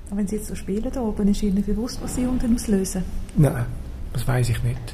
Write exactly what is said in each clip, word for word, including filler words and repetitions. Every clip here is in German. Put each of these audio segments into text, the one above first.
Aber wenn Sie jetzt so spielen da oben, ist Ihnen bewusst, was Sie unten auslösen? Nein, das weiss ich nicht.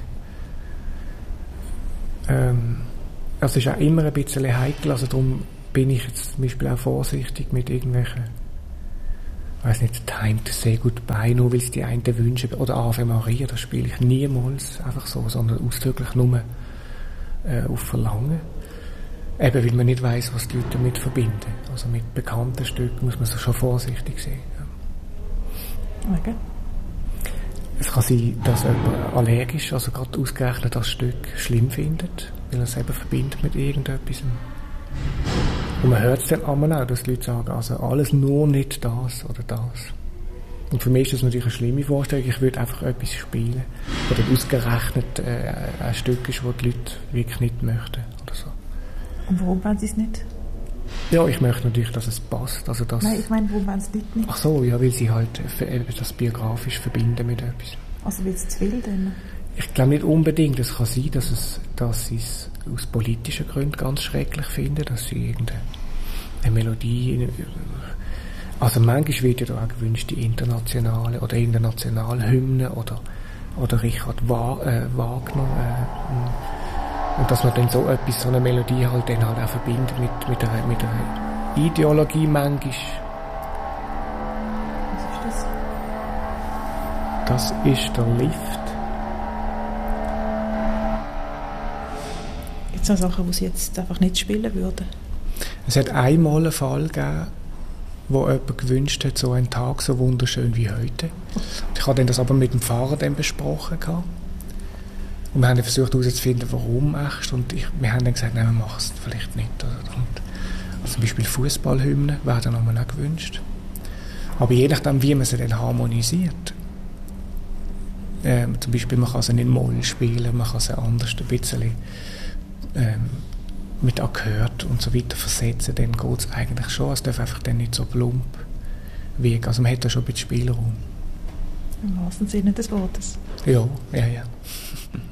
Ähm, also es ist auch immer ein bisschen heikel, also darum bin ich jetzt zum Beispiel auch vorsichtig mit irgendwelchen, ich weiss nicht, Time to say goodbye, nur weil es die einen wünschen, oder Ave Maria, das spiele ich niemals einfach so, sondern ausdrücklich nur äh, auf Verlangen. Eben, weil man nicht weiss, was die Leute damit verbinden. Also mit bekannten Stücken muss man so schon vorsichtig sein. Ja. Okay. Es kann sein, dass jemand allergisch, also gerade ausgerechnet das Stück schlimm findet, weil er es eben verbindet mit irgendetwas. Und man hört es dann einmal auch, dass die Leute sagen, also alles nur nicht das oder das. Und für mich ist das natürlich eine schlimme Vorstellung. Ich würde einfach etwas spielen, oder ausgerechnet äh, ein Stück ist, das die Leute wirklich nicht möchten. Oder so. Und warum wollen Sie es nicht? Ja, ich möchte natürlich, dass es passt. Also das Nein, ich meine, warum wollen Sie es nicht? Ach so, ja, weil sie halt eben das biografisch verbinden mit etwas. Also weil es zu viel denn? Ich glaube nicht unbedingt. Es kann sein, dass, es, dass sie es aus politischen Gründen ganz schrecklich finden, dass sie irgendeine Melodie... Also manchmal wird ja auch gewünscht, die internationale oder irgendeine Nationalhymne oder, oder Richard Wa- äh, Wagner... Äh, Und dass man dann so etwas, so eine Melodie halt dann halt auch verbindet mit, mit, einer, mit einer Ideologie manchmal. Was ist das? Das ist der Lift. Gibt es noch Sachen, die Sie jetzt einfach nicht spielen würden? Es hat einmal einen Fall gegeben, wo jemand gewünscht hat, so einen Tag so wunderschön wie heute. Ich habe dann das aber mit dem Pfarrer dann besprochen gehabt. Und wir haben dann versucht herauszufinden, warum echt. Und ich, wir haben dann gesagt, nein, wir machen es vielleicht nicht. Und also zum Beispiel Fußballhymnen werden nochmal auch gewünscht. Aber je nachdem, wie man sie dann harmonisiert. Ähm, zum Beispiel, man kann sie in Moll spielen, man kann sie anders ein bisschen ähm, mit Akkord und so weiter versetzen. Dann geht es eigentlich schon. Es darf einfach dann nicht so plump wirken. Also man hat da schon ein bisschen Spielraum. Im wahrsten Sinne des Wortes. Ja, ja, ja.